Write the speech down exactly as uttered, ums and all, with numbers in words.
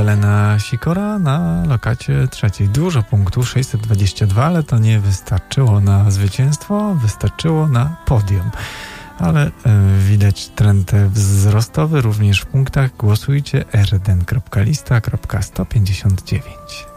Magdalena Sikora na lokacie trzeciej. Dużo punktów, sześćset dwadzieścia dwa, ale to nie wystarczyło na zwycięstwo, wystarczyło na podium. Ale y, widać trend wzrostowy również w punktach. Głosujcie r jeden kropka lista kropka sto pięćdziesiąt dziewięć.